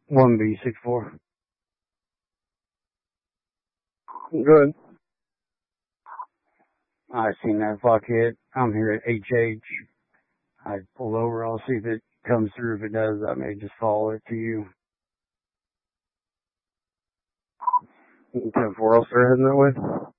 1B64. Good. I seen that fuckhead. I'm here at HH. I pull over. I'll see if it comes through. If it does, I may just follow it to you. 10-4, I'll start heading that way.